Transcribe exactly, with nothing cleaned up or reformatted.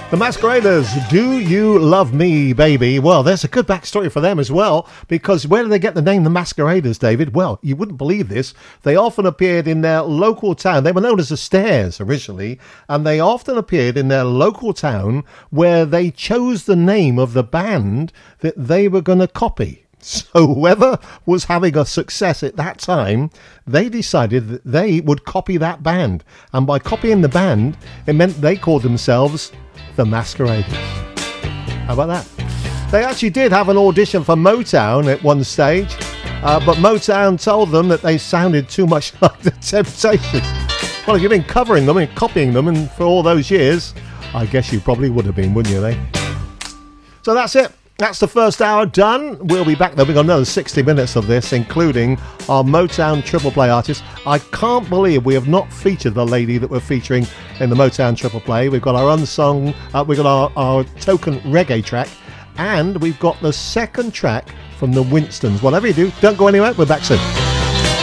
The Masqueraders, Do You Love Me, Baby? Well, there's a good backstory for them as well, because where did they get the name The Masqueraders, David? Well, you wouldn't believe this. They often appeared in their local town. They were known as the Stairs originally, and they often appeared in their local town where they chose the name of the band that they were going to copy. So whoever was having a success at that time, they decided that they would copy that band. And by copying the band, it meant they called themselves The Masqueraders. How about that? They actually did have an audition for Motown at one stage, uh, but Motown told them that they sounded too much like the Temptations. Well, if you've been covering them and copying them and for all those years, I guess you probably would have been, wouldn't you, eh? So that's it. That's the first hour done. We'll be back though. We've got another sixty minutes of this, including our Motown Triple Play artists. I can't believe we have not featured the lady that we're featuring in the Motown Triple Play. We've got our unsung, uh, we've got our, our token reggae track, and we've got the second track from the Winstons. Whatever you do, don't go anywhere. We're back soon.